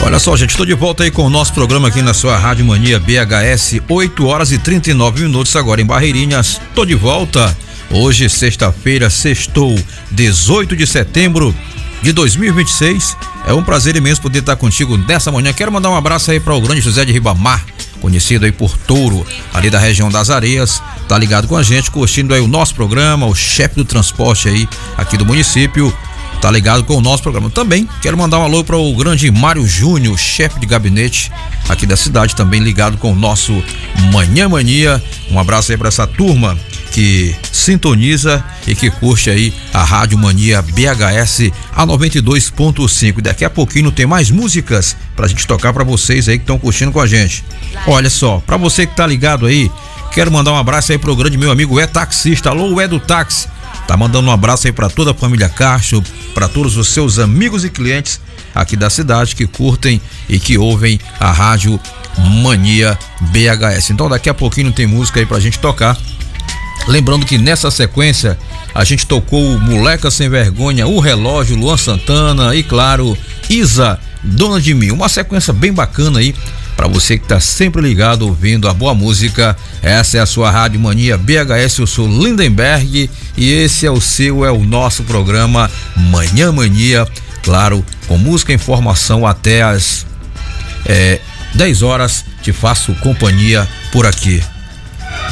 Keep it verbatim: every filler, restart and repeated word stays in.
Olha só, gente, estou de volta aí com o nosso programa aqui na sua Rádio Mania B H S, oito horas e trinta e nove minutos agora em Barreirinhas. Estou de volta. Hoje, sexta-feira, sextou, dezoito de setembro de dois mil e vinte e seis. É um prazer imenso poder estar contigo nessa manhã. Quero mandar um abraço aí para o grande José de Ribamar, conhecido aí por Touro, ali da região das Areias, tá ligado com a gente, curtindo aí o nosso programa, o chefe do transporte aí aqui do município, tá ligado com o nosso programa. Também quero mandar um alô para o grande Mário Júnior, chefe de gabinete aqui da cidade, também ligado com o nosso Manhã Mania. Um abraço aí para essa turma que sintoniza e que curte aí a Rádio Mania B H S a noventa e dois ponto cinco. Daqui a pouquinho tem mais músicas pra gente tocar pra vocês aí que estão curtindo com a gente. Olha só, pra você que tá ligado aí, quero mandar um abraço aí pro grande meu amigo É Taxista. Alô, É do Táxi. Tá mandando um abraço aí pra toda a família Castro, pra todos os seus amigos e clientes aqui da cidade que curtem e que ouvem a Rádio Mania B H S. Então daqui a pouquinho tem música aí pra gente tocar. Lembrando que nessa sequência a gente tocou o Moleca Sem Vergonha, O Relógio, Luan Santana e, claro, Isa, Dona de Mim. Uma sequência bem bacana aí para você que tá sempre ligado ouvindo a boa música. Essa é a sua Rádio Mania B H S. Eu sou Lindenberg e esse é o seu, é o nosso programa Manhã Mania. Claro, com música e informação até as é, dez horas. Te faço companhia por aqui.